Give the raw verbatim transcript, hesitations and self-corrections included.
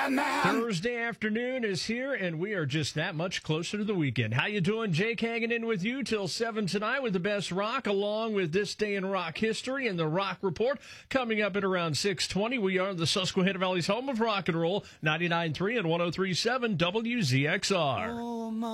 on, man. Thursday afternoon is here, and we are just that much closer to the weekend. How you doing? Jake hanging in with you till seven tonight with the best rock, along with This Day in Rock History and the Rock Report. Coming up at around six twenty, we are the Susquehanna Valley's home of rock and roll, ninety-nine point three and one oh three point seven W Z X R. Oh, my.